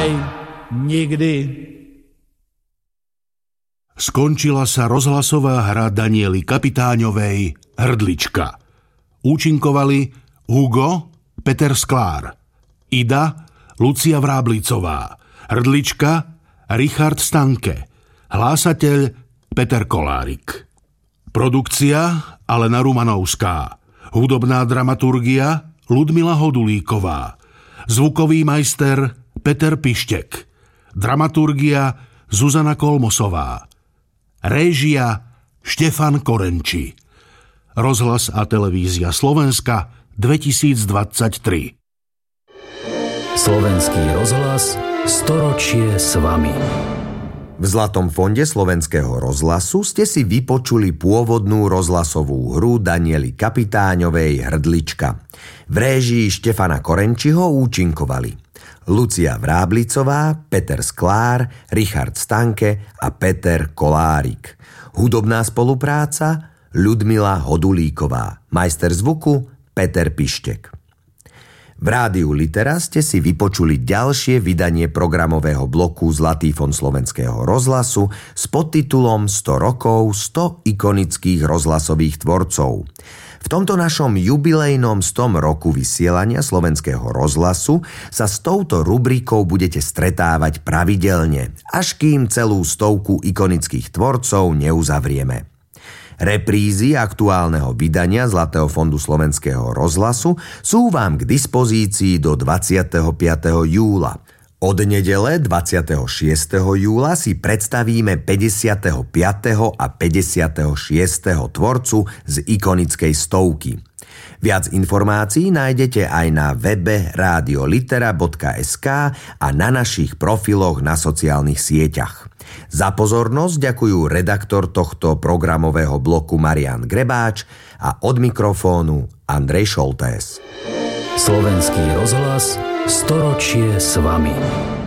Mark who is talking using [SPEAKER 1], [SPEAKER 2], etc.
[SPEAKER 1] Aj nikdy.
[SPEAKER 2] Skončila sa rozhlasová hra Daniely Kapitáňovej Hrdlička. Účinkovali Hugo, Peter Sklár, Ida, Lucia Vráblicová, Hrdlička, Richard Stanke, hlásateľ Peter Kolárik. Produkcia Alena Rumanovská, hudobná dramaturgia Ľudmila Hodulíková, zvukový majster Peter Pištek, dramaturgia Zuzana Kolmosová, réžia Štefan Korenči. Rozhlas a televízia Slovenska 2023.
[SPEAKER 3] Slovenský rozhlas, storočie s vami.
[SPEAKER 4] V Zlatom fonde Slovenského rozhlasu ste si vypočuli pôvodnú rozhlasovú hru Daniely Kapitáňovej Hrdlička. V réžii Štefana Korenčiho účinkovali Lucia Vráblicová, Peter Sklár, Richard Stanke a Peter Kolárik. Hudobná spolupráca Ľudmila Hodulíková. Majster zvuku Peter Pištek. V rádiu Litera ste si vypočuli ďalšie vydanie programového bloku Zlatý fond Slovenského rozhlasu s podtitulom 100 rokov, 100 ikonických rozhlasových tvorcov. V tomto našom jubilejnom 100 roku vysielania Slovenského rozhlasu sa s touto rubrikou budete stretávať pravidelne, až kým celú 100 ikonických tvorcov neuzavrieme. Reprízy aktuálneho vydania Zlatého fondu Slovenského rozhlasu sú vám k dispozícii do 25. júla. Od nedele 26. júla si predstavíme 55. a 56. tvorcu z ikonickej stovky. Viac informácií nájdete aj na webe radiolitera.sk a na našich profiloch na sociálnych sieťach. Za pozornosť ďakujú redaktor tohto programového bloku Marián Grebáč a od mikrofónu Andrej Šoltés.
[SPEAKER 3] Slovenský rozhlas, storočie s vami.